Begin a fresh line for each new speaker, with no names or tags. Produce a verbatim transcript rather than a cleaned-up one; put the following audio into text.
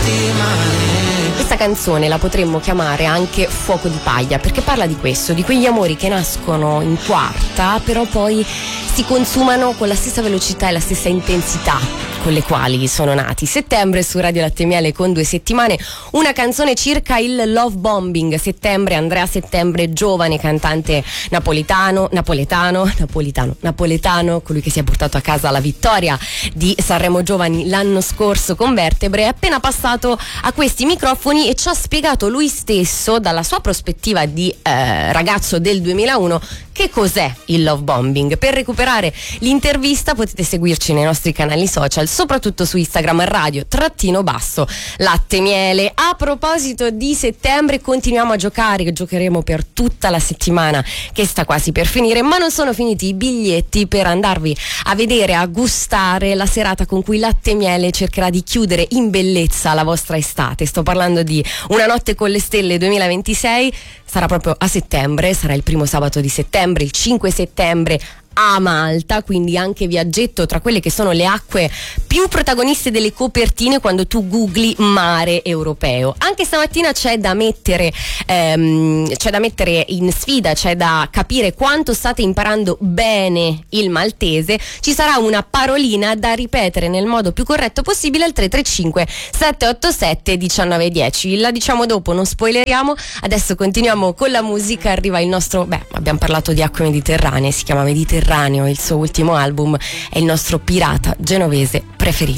Questa canzone la potremmo chiamare anche Fuoco di paglia, perché parla di questo, di quegli amori che nascono in quarta, però poi si consumano con la stessa velocità e la stessa intensità con le quali sono nati. Settembre su Radio Latte Miele con Due Settimane, una canzone circa il love bombing. Settembre, Andrea Settembre, giovane cantante napolitano, napoletano, napolitano, napoletano, colui che si è portato a casa la vittoria di Sanremo Giovani l'anno scorso con Vertebre, è appena passato a questi microfoni e ci ha spiegato lui stesso, dalla sua prospettiva di eh, ragazzo del duemilauno, che cos'è il love bombing. Per recuperare l'intervista potete seguirci nei nostri canali social, soprattutto su Instagram, radio trattino basso Latte Miele. A proposito di settembre, continuiamo a giocare, giocheremo per tutta la settimana che sta quasi per finire, ma non sono finiti i biglietti per andarvi a vedere, a gustare la serata con cui Latte Miele cercherà di chiudere in bellezza la vostra estate. Sto parlando di Una notte con le stelle duemilaventisei. Sarà proprio a settembre, sarà il primo sabato di settembre, il cinque settembre a Malta, quindi anche viaggetto tra quelle che sono le acque più protagoniste delle copertine quando tu googli mare europeo. Anche stamattina c'è da mettere ehm, c'è da mettere in sfida, c'è da capire quanto state imparando bene il maltese. Ci sarà una parolina da ripetere nel modo più corretto possibile al tre tre cinque sette otto sette uno nove uno zero. La diciamo dopo, non spoileriamo. Adesso continuiamo con la musica, arriva il nostro, beh, abbiamo parlato di acque mediterranee, si chiama Mediterraneo, il suo ultimo album, è il nostro pirata genovese preferito.